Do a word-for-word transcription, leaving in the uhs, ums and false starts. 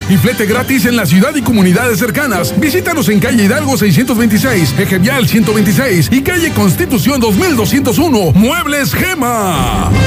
y flete gratis en la ciudad y comunidades cercanas. Visítanos en calle Hidalgo seiscientos veintiséis, Eje Vial ciento veintiséis y calle Constitución dos mil doscientos uno. Muebles Gema.